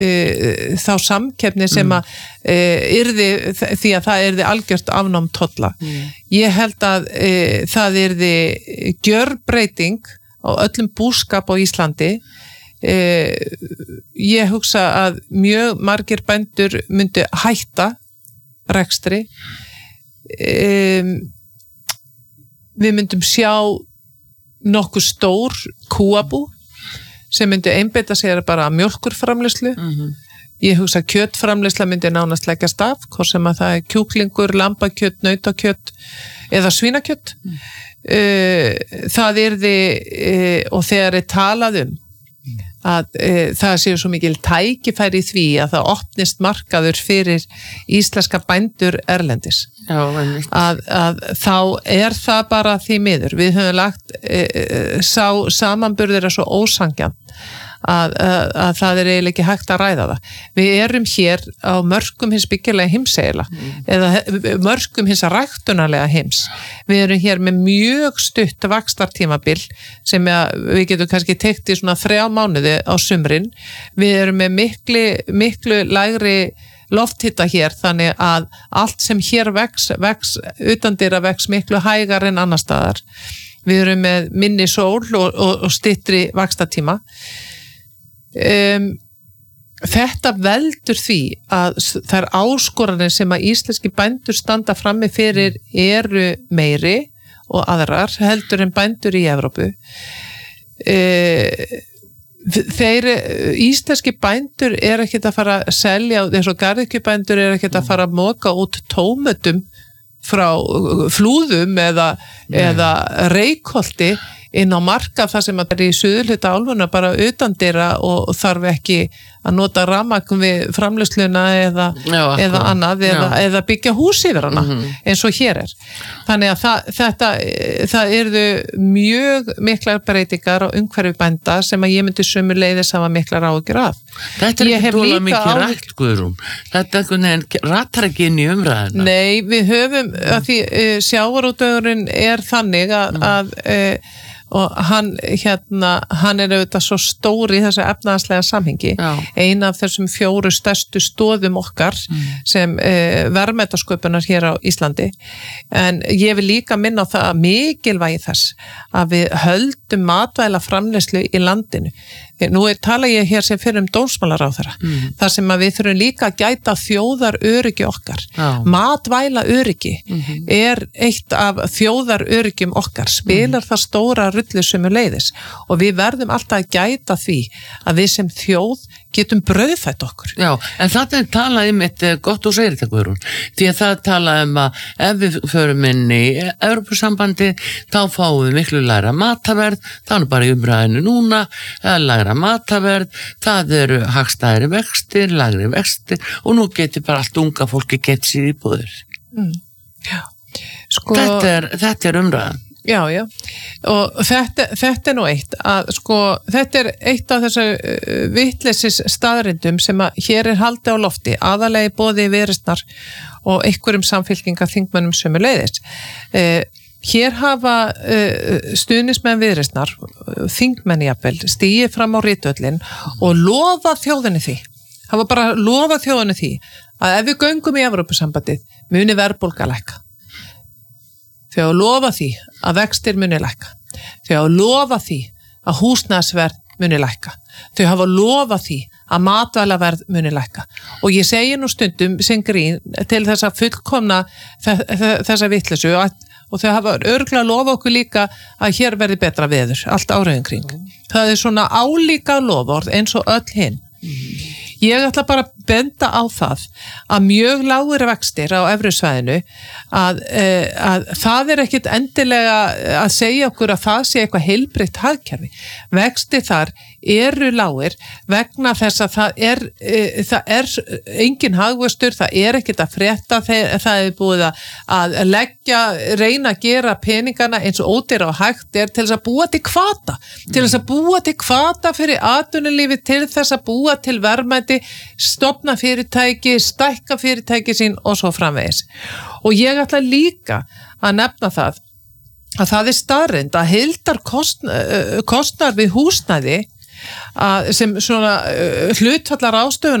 þá samkeppni sem að yrði, því að það yrði algjört afnám tolla. Ég held að það yrði gjörbreyting á öllum búskap á Íslandi. Ég hugsa að mjög margir bændur myndu hætta rekstri. Við myndum sjá nokkuð stór kúabú sem myndi einbeita sér bara mjólkurframleiðslu. Ég hugsa að kjötframleiðsla myndi nánast leggjast af, hvort sem að það kjúklingur, lambakjöt, nautakjöt eða svínakjöt. Það yrði, og þegar talað að það séu svo mikil tækifæri í því að það opnist markaður fyrir íslenska bændur erlendis. Já, að þá það bara því miður. Við höfum lagt samanburður svo ósangjarn að það eiginlega ekki hægt að ræða það. Við erum hér á mörkum hins byggilega heims eða mörkum hins ræktunarlega heims. Við erum hér með mjög stutt vaxtartímabil sem við getum kannski tekt í svona 3 mánuði á sumrin. Við erum með miklu lægri lofthitta hér, þannig að allt sem hér vex utandyra vex miklu hægar en annar staðar. Við erum með minni sól og styttri vaxtartíma. Þetta veldur því að þær áskoranir sem að íslenski bændur standa frammi fyrir eru meiri og aðrar heldur en bændur í Evrópu. Íslenski bændur ekkert að fara að selja, eins og garðyrkjubændur ekkert að fara að moka út tómötum frá flúðum eða reykholti inn á markað þar sem að það í suðurhluta álfunna bara utandyra og þarf ekki að nota rafmagn við framleiðsluna eða annað eða byggja hús yfir hana eins og hér Þannig að það yrðu mjög miklar breytingar á umhverfi bænda sem að ég myndi sömuleiðis hafa miklar áhyggjur af. Þetta ekki tóla mikið rætt, Guðrún. Þetta ratar ekki inn í umræðina. Nei, við höfum, að því sjávarútvegurinn þannig að og hann auðvitað svo stór í þessu efnahagslega samhengi. Ein af þessum 4 stærstu stoðum okkar sem verðmætasköpunar hér á Íslandi. En ég vil líka minna á það mikilvægi þess að við höldum matvæla framleiðslu í landinu. Nú tala ég hér sem fyrir dómsmálaráðherra. Þar sem að við þurfum líka að gæta þjóðaröryggi okkar. Matvæla öryggi eitt af þjóðarörygjum okkar. Spilar það stóra rullu sömuleiðis og við verðum alltaf að gæta því að við sem þjóð getum brauðfætt okkur. Já, en það talað einmitt gott og segir þetta, Guðrún. Því að það talað að ef við förum inn í Evrópusambandi þá fáum við miklu lægra mataverð, það bara í umræðinu núna, lægra mataverð, það eru hagstæðri vextir, lægri vextir og nú getur bara allt unga fólki gett sér í búðir. Já. Þetta umræðan. Já, og þetta nú eitt að þetta eitt af þessu vitleysis staðrindum sem að hér haldið á lofti, aðalegi boði Viðreisnar og einhverjum samfylkingarþingmönnum sömuleiðis. Hér hafa stuðningsmenn Viðreisnar, þingmenn jafnvel, stigið fram á ritvöllin og lofað þjóðinni því. Hafa bara lofað þjóðinni því að ef við göngum í Evrópusambandið muni verðbólga lækka. Þau hafa lofað því að vextir muni lækka. Þau hafa lofað því að húsnæðisverð muni lækka. Þau hafa lofað því að matvælaverð muni lækka. Og ég segi nú stundum sem grín til þess að fullkomna þessa vitleysu og þau hafa örugglega lofað okkur líka að hér verði betra veður, allt áriðin kring. Það svona álíka loforð eins og öll hinn. Ég ætla bara að benda á það að mjög lágir vextir á evrusvæðinu að það ekkit endilega að segja okkur að það sé eitthvað heilbrigt hagkerfi. Vextir þar eru lágir vegna þess að það er engin hagvöxtur, það ekkit að frétta, það búið að reyna að gera peningana eins og ódýr og hægt til þess að búa til hvata, fyrir atvinnulífi, til þess að búa til verðmæti, stofna fyrirtæki, stækka fyrirtæki sín og svo framvegis. Og ég ætla líka að nefna það að það staðreynd að heildarkostnaður við húsnæði að sem svona hlutfallar ástöfun